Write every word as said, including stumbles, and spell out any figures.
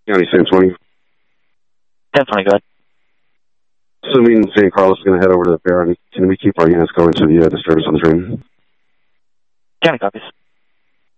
County San twenty. ten twenty, go ahead. Assuming San Carlos is going to head over to the fair, can we keep our units going to the uh, disturbance on the train? County copies.